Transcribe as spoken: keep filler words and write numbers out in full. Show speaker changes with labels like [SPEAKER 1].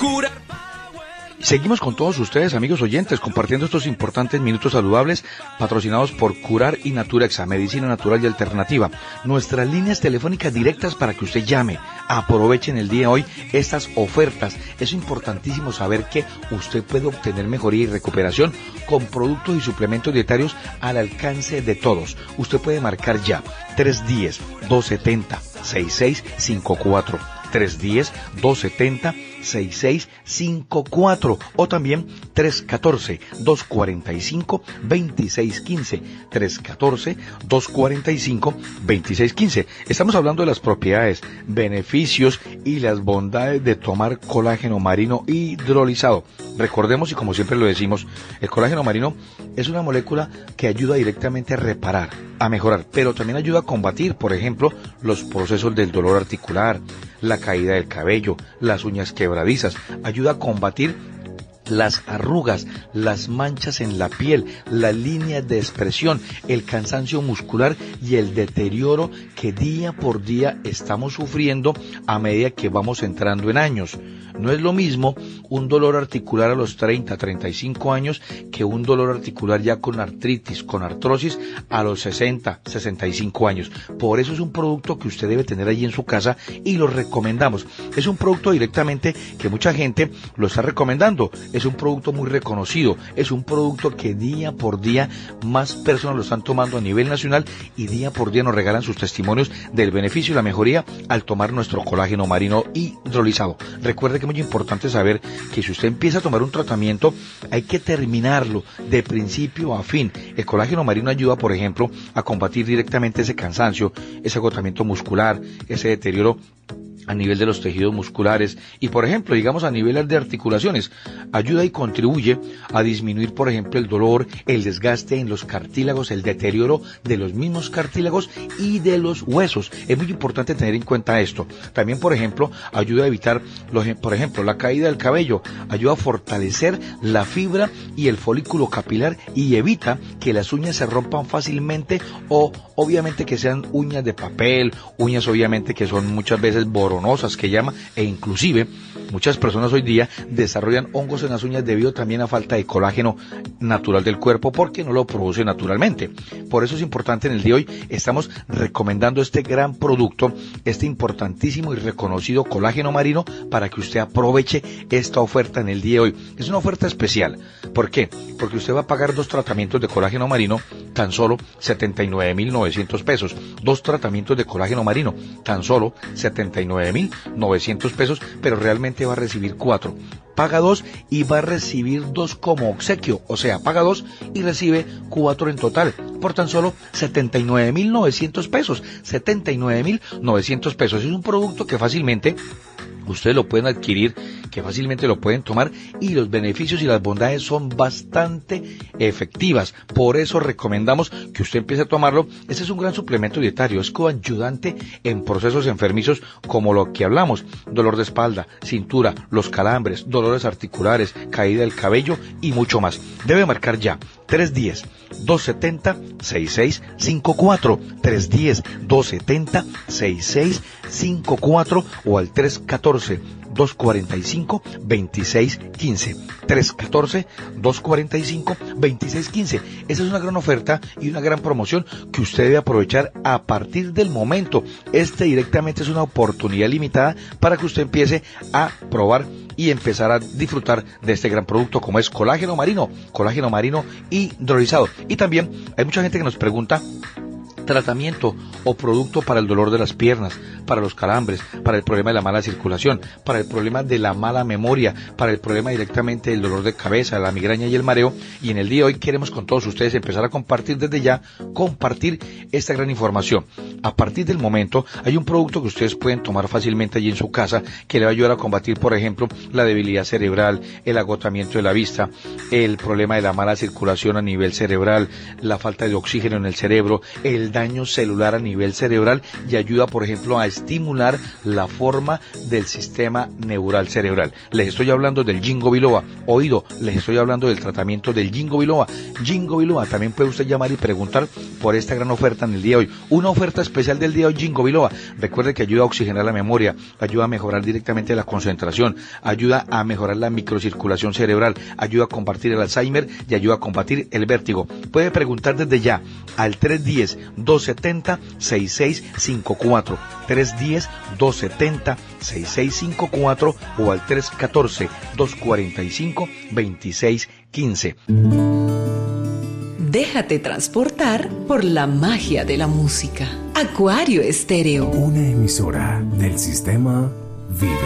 [SPEAKER 1] Seguimos con todos ustedes, amigos oyentes, compartiendo estos importantes minutos saludables patrocinados por Curar y Naturexa, medicina natural y alternativa. Nuestras líneas telefónicas directas para que usted llame. Aprovechen el día de hoy estas ofertas. Es importantísimo saber que usted puede obtener mejoría y recuperación con productos y suplementos dietarios al alcance de todos. Usted puede marcar ya tres uno cero, dos siete cero, seis seis cinco cuatro. tres uno cero, dos siete cero, seis seis cinco cuatro o también tres uno cuatro, dos cuatro cinco, dos seis uno cinco, tres uno cuatro, dos cuatro cinco, dos seis uno cinco. Estamos hablando de las propiedades, beneficios y las bondades de tomar colágeno marino hidrolizado. Recordemos, y como siempre lo decimos, el colágeno marino es una molécula que ayuda directamente a reparar, a mejorar, pero también ayuda a combatir, por ejemplo, los procesos del dolor articular, la caída del cabello, las uñas quebradizas, ayuda a combatir las arrugas, las manchas en la piel, las líneas de expresión, el cansancio muscular y el deterioro que día por día estamos sufriendo a medida que vamos entrando en años. No es lo mismo un dolor articular a los treinta, treinta y cinco años que un dolor articular ya con artritis, con artrosis a los sesenta, sesenta y cinco años. Por eso es un producto que usted debe tener allí en su casa y lo recomendamos. Es un producto directamente que mucha gente lo está recomendando. Es un producto muy reconocido. Es un producto que día por día más personas lo están tomando a nivel nacional y día por día nos regalan sus testimonios del beneficio y la mejoría al tomar nuestro colágeno marino hidrolizado. Recuerde que es muy importante saber que si usted empieza a tomar un tratamiento, hay que terminarlo de principio a fin. El colágeno marino ayuda, por ejemplo, a combatir directamente ese cansancio, ese agotamiento muscular, ese deterioro a nivel de los tejidos musculares y, por ejemplo, digamos a niveles de articulaciones, ayuda y contribuye a disminuir, por ejemplo, el dolor, el desgaste en los cartílagos, el deterioro de los mismos cartílagos y de los huesos. Es muy importante tener en cuenta esto. También, por ejemplo, ayuda a evitar, los, por ejemplo, la caída del cabello, ayuda a fortalecer la fibra y el folículo capilar y evita que las uñas se rompan fácilmente o, obviamente, que sean uñas de papel, uñas, obviamente, que son muchas veces boronosas, que llama, e inclusive muchas personas hoy día desarrollan hongos en las uñas debido también a falta de colágeno natural del cuerpo porque no lo produce naturalmente. Por eso es importante en el día de hoy, estamos recomendando este gran producto, este importantísimo y reconocido colágeno marino para que usted aproveche esta oferta en el día de hoy. Es una oferta especial. ¿Por qué? Porque usted va a pagar dos tratamientos de colágeno marino tan solo setenta y nueve mil novecientos pesos. Dos tratamientos de colágeno marino tan solo setenta y nueve mil novecientos pesos, pero realmente va a recibir cuatro. Paga dos y va a recibir dos como obsequio, o sea, paga dos y recibe cuatro en total, por tan solo setenta y nueve mil novecientos pesos, setenta y nueve mil novecientos pesos. Es un producto que fácilmente ustedes lo pueden adquirir, que fácilmente lo pueden tomar y los beneficios y las bondades son bastante efectivas. Por eso recomendamos que usted empiece a tomarlo. Este es un gran suplemento dietario, es coayudante en procesos enfermizos como lo que hablamos, dolor de espalda, cintura, los calambres, dolores articulares, caída del cabello y mucho más. Debe marcar ya tres uno cero, dos siete cero, seis seis cinco cuatro, tres uno cero, dos siete cero, seis seis cinco cuatro o al tres uno cuatro, dos cuatro cinco, dos seis uno cinco, tres uno cuatro, dos cuatro cinco, dos seis uno cinco. Esa es una gran oferta y una gran promoción que usted debe aprovechar a partir del momento. Este directamente es una oportunidad limitada para que usted empiece a probar y empezar a disfrutar de este gran producto como es colágeno marino, colágeno marino hidrolizado. Y también hay mucha gente que nos pregunta tratamiento o producto para el dolor de las piernas, para los calambres, para el problema de la mala circulación, para el problema de la mala memoria, para el problema directamente del dolor de cabeza, la migraña y el mareo. Y en el día de hoy queremos con todos ustedes empezar a compartir desde ya, compartir esta gran información. A partir del momento hay un producto que ustedes pueden tomar fácilmente allí en su casa que le va a ayudar a combatir, por ejemplo, la debilidad cerebral, el agotamiento de la vista, el problema de la mala circulación a nivel cerebral, la falta de oxígeno en el cerebro, el daño celular a nivel cerebral y ayuda, por ejemplo, a estimular la forma del sistema neural cerebral. Les estoy hablando del Ginkgo biloba. Oído, les estoy hablando del tratamiento del Ginkgo biloba. Ginkgo biloba, también puede usted llamar y preguntar por esta gran oferta en el día de hoy. Una oferta especial del día de hoy, Ginkgo biloba. Recuerde que ayuda a oxigenar la memoria, ayuda a mejorar directamente la concentración, ayuda a mejorar la microcirculación cerebral, ayuda a combatir el Alzheimer y ayuda a combatir el vértigo. Puede preguntar desde ya al tres uno cero, dos siete cero, seis seis cinco cuatro, tres uno cero, dos siete cero, seis seis cinco cuatro o al tres uno cuatro, dos cuatro cinco, dos seis uno cinco.
[SPEAKER 2] Déjate transportar por la magia de la música. Acuario Estéreo.
[SPEAKER 3] Una emisora del sistema Vibra.